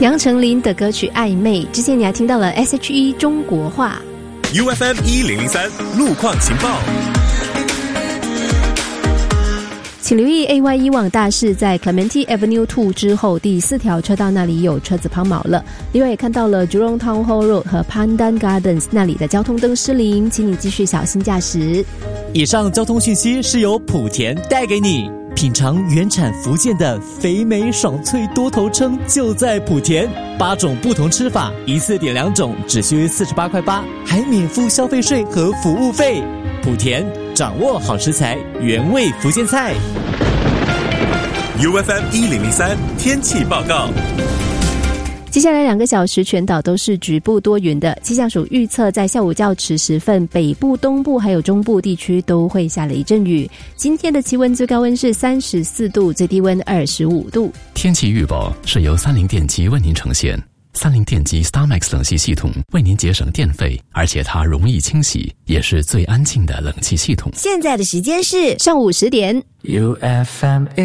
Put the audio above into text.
杨丞琳的歌曲《暧昧》，之前你还听到了 SHE 中国话。 UFM 1003路况情报。 请留意 AY 以往大事在 Clementi Avenue 2之后第4条车道那里有车子抛锚了。另外也看到了 Jurong Town Hall Road 和 Pandan Gardens 那里的交通灯失灵，请你继续小心驾驶。 以上交通讯息是由莆田带给你。品尝原产福建的肥美爽脆多头称就在莆田，8种不同吃法，一次点2种，只需48块8，还免付消费税和服务费。莆田掌握好食材，原味福建菜。 UFM 1003天气报告。 接下来2个小时全岛都是局部多云的，气象署预测在下午较迟时分，北部、东部还有中部地区都会下雷阵雨。今天的气温最高温是34度，最低温25度。 天气预报是由30电机为您呈现。30电机 StarMax 冷气系统为您节省电费，而且它容易清洗，也是最安静的冷气系统。 现在的时间是上午10点。 UFM